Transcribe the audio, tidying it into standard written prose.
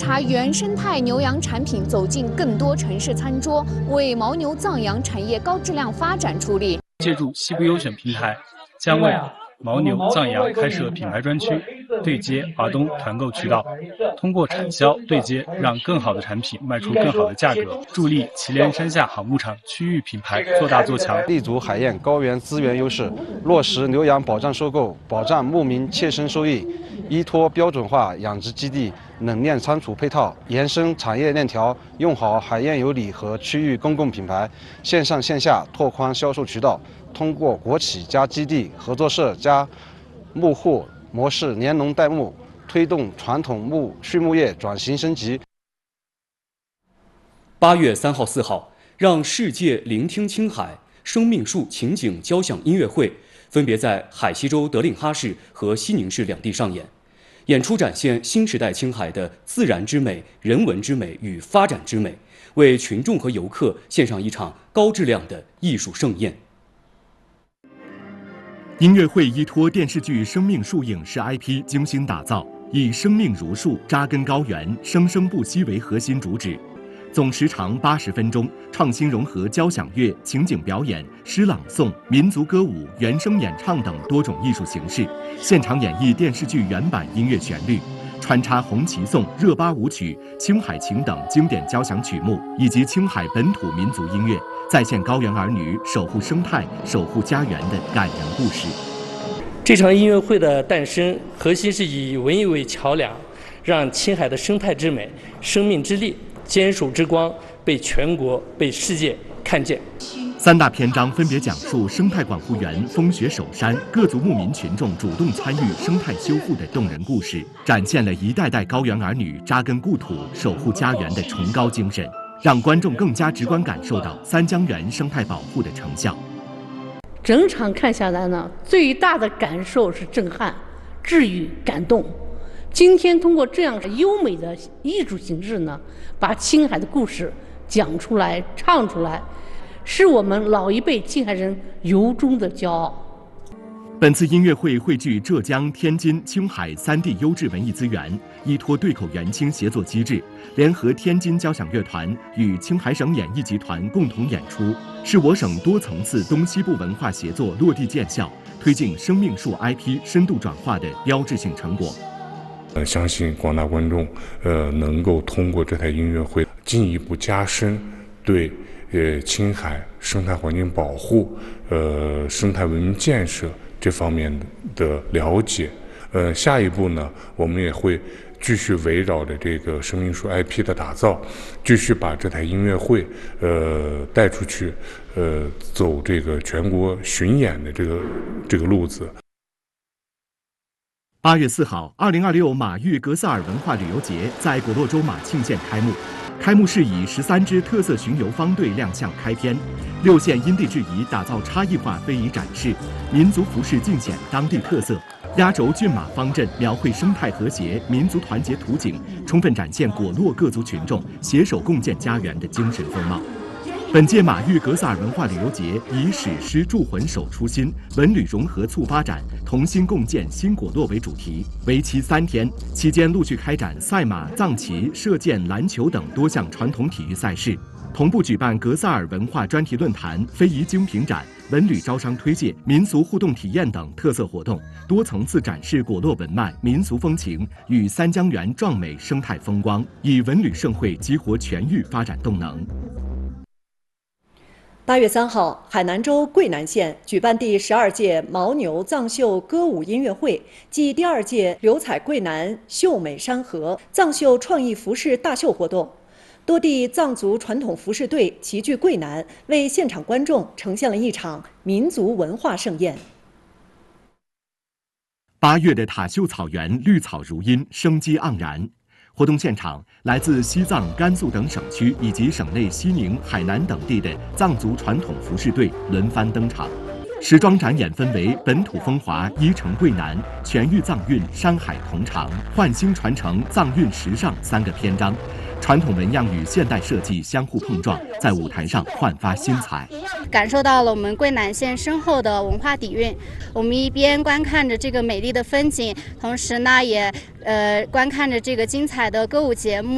茶原生态牛羊产品走进更多城市餐桌，为牦牛藏羊产业高质量发展出力。 借助西部优选平台，将为牦牛藏羊开设品牌专区，对接华东团购渠道，通过产销对接，让更好的产品卖出更好的价格，助力祁连山下好牧场区域品牌做大做强， 立足海燕高原资源优势，落实牛羊保障收购，保障牧民切身收益，依托标准化养殖基地、冷链仓储配套，延伸产业链条，用好海燕有礼和区域公共品牌，线上线下拓宽销售渠道。通过国企加基地、合作社加牧户模式联农带牧，推动传统畜牧业转型升级。 8月3号、4号，让世界聆听青海生命树情景交响音乐会分别在海西州德令哈市和西宁市两地上演。演出展现新时代青海的自然之美、人文之美与发展之美，为群众和游客献上一场高质量的艺术盛宴。 音乐会依托电视剧《生命树》影视 IP 精心打造，以生命如树、扎根高原、生生不息为核心主旨，总时长80分钟，创新融合交响乐、情景表演、诗朗诵、民族歌舞、原声演唱等多种艺术形式，现场演绎电视剧原版音乐旋律，穿插红旗颂、热巴舞曲、青海情等经典交响曲目，以及青海本土民族音乐，再现高原儿女守护生态、守护家园的感人故事。 这场音乐会的诞生，核心是以文艺为桥梁，让青海的生态之美、生命之力、坚守之光被全国、被世界看见。 3大篇章分别讲述生态管护员风雪守山、各族牧民群众主动参与生态修复的动人故事，展现了一代代高原儿女扎根故土、守护家园的崇高精神，让观众更加直观感受到三江源生态保护的成效。 整场看下来呢，最大的感受是震撼、治愈、感动。今天通过这样优美的艺术形式呢，把青海的故事讲出来、唱出来，是我们老一辈青海人由衷的骄傲。 本次音乐会汇聚浙江、天津、青海3地优质文艺资源，依托对口援青协作机制，联合天津交响乐团与青海省演艺集团共同演出，是我省多层次东西部文化协作落地见效，推进生命树 IP 深度转化的标志性成果。 相信广大观众能够通过这台音乐会进一步加深对青海生态环境保护、生态文明建设这方面的了解。下一步呢，我们也会继续围绕着这个生命树 IP 的打造，继续把这台音乐会带出去，走这个全国巡演的这个路子。 8月4号，2026马玉格萨尔文化旅游节在果洛州马庆县开幕。开幕式以13支特色巡游方队亮相开篇，6县因地制宜打造差异化非遗展示，民族服饰尽显当地特色，压轴骏马方阵描绘生态和谐、民族团结图景，充分展现果洛各族群众携手共建家园的精神风貌。本届马玉格萨尔文化旅游节以史诗铸魂守初心，文旅融合促发展，同心共建新果洛为主题，为期3天，期间陆续开展赛马、藏旗、射箭、篮球等多项传统体育赛事，同步举办格萨尔文化专题论坛、非遗精品展、文旅招商推介、民俗互动体验等特色活动，多层次展示果洛文脉、民俗风情与三江源壮美生态风光，以文旅盛会激活全域发展动能。 8月3号，海南州桂南县举办第12届牦牛藏绣歌舞音乐会暨第2届流彩桂南秀美山河藏绣创意服饰大秀活动，多地藏族传统服饰队齐聚桂南，为现场观众呈现了一场民族文化盛宴。 8月的塔秀草原绿草如茵，生机盎然。活动现场，来自西藏、甘肃等省区以及省内西宁、海南等地的藏族传统服饰队轮番登场。时装展演分为本土风华、衣城桂南、全域藏韵、山海同长、焕新传承、藏韵时尚3个篇章。传统纹样与现代设计相互碰撞，在舞台上焕发新彩。 感受到了我们桂南县深厚的文化底蕴。我们一边观看着这个美丽的风景，同时呢也观看着这个精彩的歌舞节目。